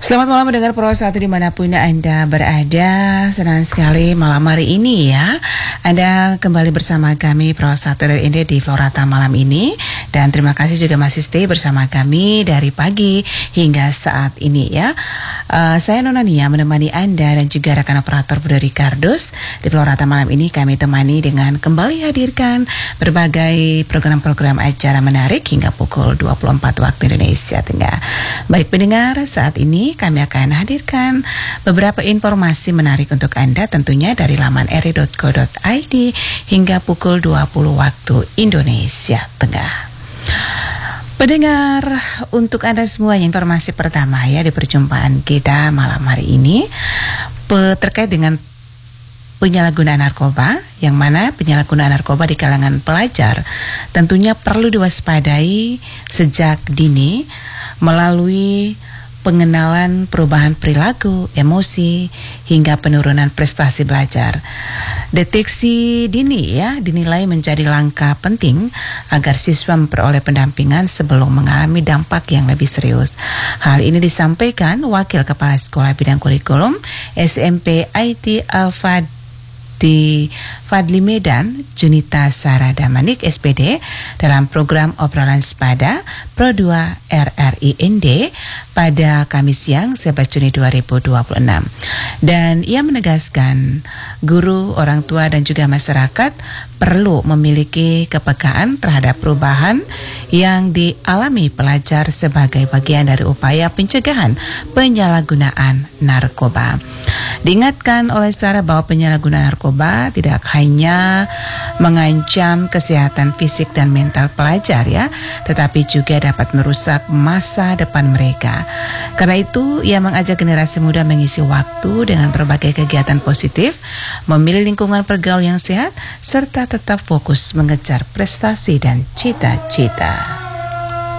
Selamat malam mendengar Pro 1 dimanapun Anda berada. Senang sekali malam hari ini ya Anda kembali bersama kami Pro 1 dari Inde di Florata malam ini. Dan terima kasih juga masih stay bersama kami dari pagi hingga saat ini ya. Saya Nona Nia menemani Anda dan juga rekan operator Budi Ricardus. Di Florata malam ini kami temani dengan kembali hadirkan berbagai program-program acara menarik hingga pukul 24 waktu Indonesia Tengah. Baik pendengar, saat ini kami akan hadirkan beberapa informasi menarik untuk Anda tentunya dari laman ri.co.id hingga pukul 20 waktu Indonesia Tengah. Pendengar, untuk Anda semuanya informasi pertama ya di perjumpaan kita malam hari ini terkait dengan penyalahgunaan narkoba, yang mana penyalahgunaan narkoba di kalangan pelajar tentunya perlu diwaspadai sejak dini melalui pengenalan perubahan perilaku, emosi, hingga penurunan prestasi belajar. Deteksi dini ya dinilai menjadi langkah penting agar siswa memperoleh pendampingan sebelum mengalami dampak yang lebih serius. Hal ini disampaikan Wakil Kepala Sekolah Bidang Kurikulum SMP IT di Fadli Medan, Junita Sarada Manik SPD dalam program obrolan sepada Pro 2 RRIND pada Kamis siang 11 Juni 2026. Dan ia menegaskan guru, orang tua dan juga masyarakat perlu memiliki kepekaan terhadap perubahan yang dialami pelajar sebagai bagian dari upaya pencegahan penyalahgunaan narkoba. Diingatkan oleh Sarah bahwa penyalahgunaan narkoba tidak hanya mengancam kesehatan fisik dan mental pelajar ya, tetapi juga dapat merusak masa depan mereka. Karena itu, ia mengajak generasi muda mengisi waktu dengan berbagai kegiatan positif, memilih lingkungan pergaulan yang sehat, serta tetap fokus mengejar prestasi dan cita-cita.